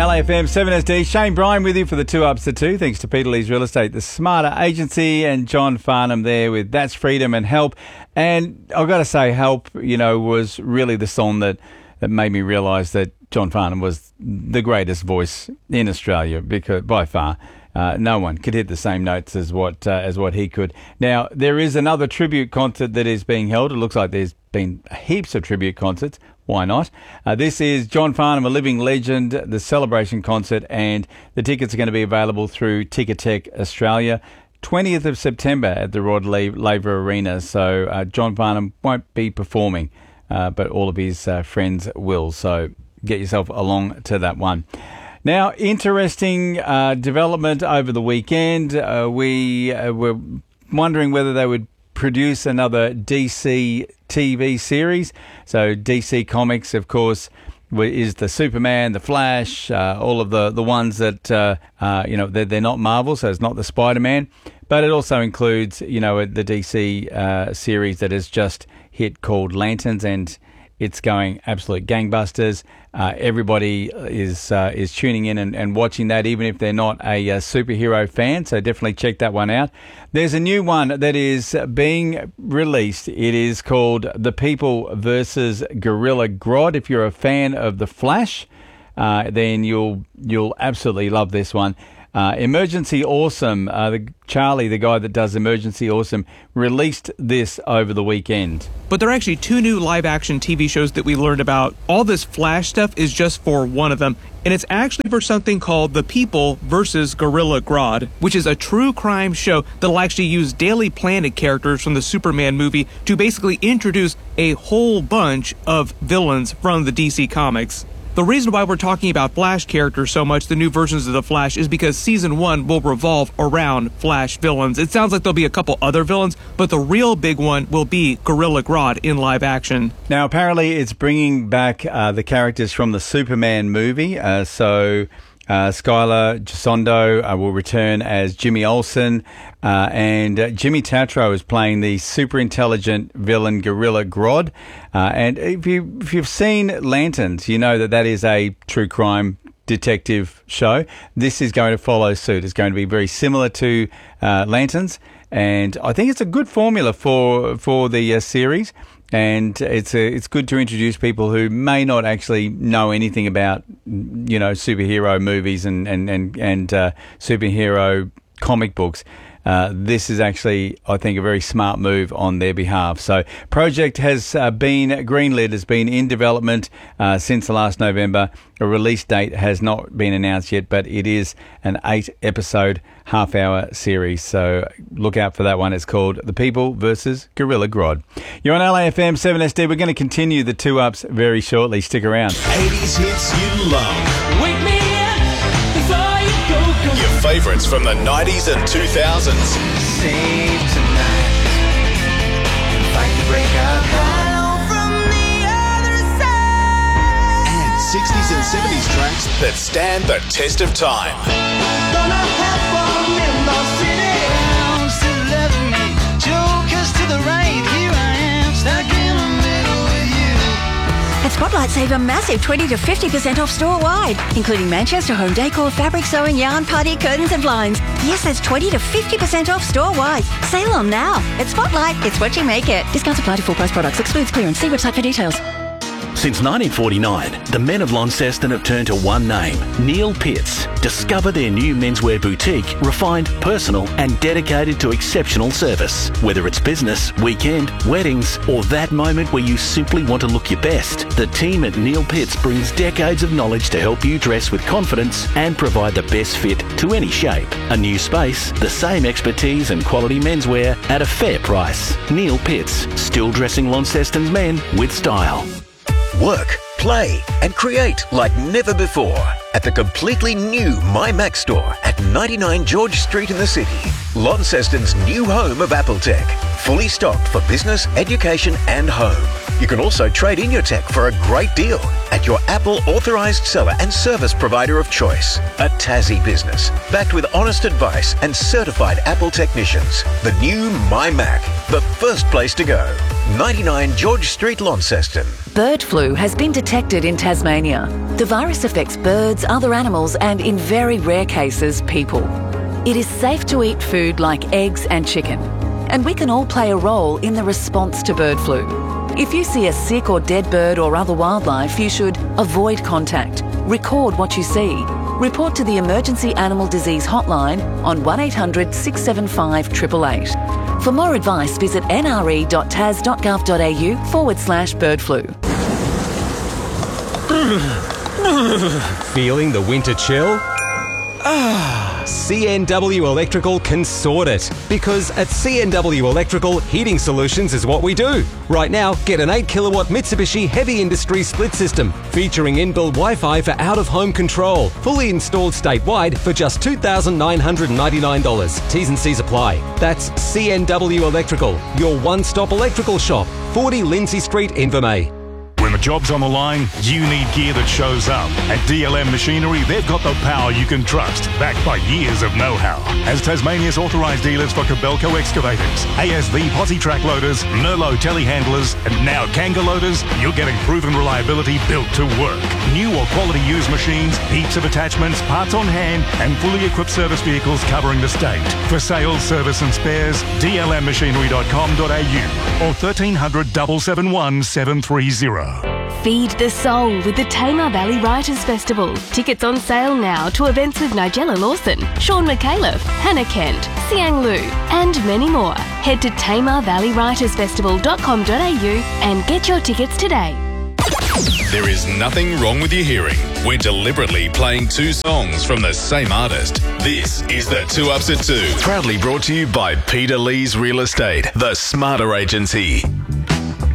LAFM 7SD, Shane Bryan with you for the 2 Ups to 2. Thanks to Peter Lee's Real Estate, the Smarter Agency, and John Farnham there with That's Freedom and Help. And I've got to say, Help, was really the song that made me realise that John Farnham was the greatest voice in Australia, because by far no one could hit the same notes as what he could. Now, there is another tribute concert that is being held. It looks like there's been heaps of tribute concerts. Why not? This is John Farnham, a living legend, the celebration concert, and the tickets are going to be available through Ticketek Australia, 20th of September at the Rod Laver Arena. So John Farnham won't be performing, but all of his friends will. So get yourself along to that one. Now, interesting development over the weekend. We were wondering whether they would produce another DC TV series. So DC Comics, of course, is the Superman, the Flash, all of the ones that, they're not Marvel, so it's not the Spider-Man. But it also includes, the DC series that has just hit called Lanterns, and it's going absolute gangbusters. Everybody is tuning in and watching that, even if they're not a superhero fan. So definitely check that one out. There's a new one that is being released. It is called The People versus Gorilla Grodd. If you're a fan of The Flash, then you'll absolutely love this one. Emergency Awesome, Charlie, the guy that does Emergency Awesome, released this over the weekend. But there are actually 2 new live-action TV shows that we learned about. All this Flash stuff is just for one of them, and it's actually for something called The People versus Gorilla Grodd, which is a true crime show that'll actually use Daily Planet characters from the Superman movie to basically introduce a whole bunch of villains from the DC Comics. The reason why we're talking about Flash characters so much, the new versions of the Flash, is because Season 1 will revolve around Flash villains. It sounds like there'll be a couple other villains, but the real big one will be Gorilla Grodd in live action. Now, apparently it's bringing back the characters from the Superman movie. So Skylar Gisondo will return as Jimmy Olsen, and Jimmy Tatro is playing the super intelligent villain Gorilla Grodd. And if you've seen Lanterns, you know that is a true crime detective show. This is going to follow suit. It's going to be very similar to Lanterns, and I think it's a good formula for the series. And it's good to introduce people who may not actually know anything about superhero movies and superhero comic books. This is actually, I think, a very smart move on their behalf. So, project has been greenlit, has been in development since last November. A release date has not been announced yet, but it is an 8-episode, half-hour series. So, look out for that one. It's called The People versus Gorilla Grodd. You're on LAFM 7SD. We're going to continue the 2 Ups very shortly. Stick around. 80s hits you love. Wake me up before you go. Your favourites from the 90s and 2000s. Save tonight. Fight the breakout. Hello from the other side. And 60s and 70s tracks that stand the test of time. Gonna have fun in the city. I'm still loving me. Jokers to the right. Here I am, stuck in the middle with you. At Spotlight, save a massive 20 to 50% off store-wide, including Manchester home decor, fabric sewing, yarn, party, curtains and blinds. Yes, that's 20 to 50% off store-wide. Sale on now. At Spotlight, it's what you make it. Discounts apply to full-price products. Excludes clearance. See website for details. Since 1949, the men of Launceston have turned to one name, Neil Pitts. Discover their new menswear boutique, refined, personal and dedicated to exceptional service. Whether it's business, weekend, weddings or that moment where you simply want to look your best, the team at Neil Pitts brings decades of knowledge to help you dress with confidence and provide the best fit to any shape. A new space, the same expertise and quality menswear at a fair price. Neil Pitts, still dressing Launceston's men with style. Work, play and create like never before at the completely new MyMac store at 99 George Street in the city. Launceston's new home of AppleTech. Fully stocked for business, education and home. You can also trade in your tech for a great deal at your Apple authorised seller and service provider of choice. A Tassie business, backed with honest advice and certified Apple technicians. The new MyMac, the first place to go. 99 George Street, Launceston. Bird flu has been detected in Tasmania. The virus affects birds, other animals, and in very rare cases, people. It is safe to eat food like eggs and chicken, and we can all play a role in the response to bird flu. If you see a sick or dead bird or other wildlife, you should avoid contact, record what you see, report to the Emergency Animal Disease Hotline on 1800 675 888. For more advice, visit nre.tas.gov.au/bird flu. Feeling the winter chill? CNW Electrical can sort it. Because at CNW Electrical, heating solutions is what we do. Right now, get an 8 kilowatt Mitsubishi Heavy Industry split system featuring inbuilt Wi-Fi for out-of-home control. Fully installed statewide for just $2,999. T's and C's apply. That's CNW Electrical, your one-stop electrical shop. 40 Lindsay Street, Invermay. When the job's on the line, you need gear that shows up. At DLM Machinery, they've got the power you can trust, backed by years of know-how. As Tasmania's authorised dealers for Kobelco excavators, ASV posi track loaders, Nerlo telehandlers, and now Kanga loaders, you're getting proven reliability built to work. New or quality used machines, heaps of attachments, parts on hand, and fully equipped service vehicles covering the state. For sales, service and spares, dlmmachinery.com.au or 1300 771 730. Feed the soul with the Tamar Valley Writers Festival. Tickets on sale now to events with Nigella Lawson, Sean McAuliffe, Hannah Kent, Siang Lu, and many more. Head to tamarvalleywritersfestival.com.au and get your tickets today. There is nothing wrong with your hearing. We're deliberately playing two songs from the same artist. This is the 2 Ups at 2. Proudly brought to you by Peter Lee's Real Estate, the Smarter Agency.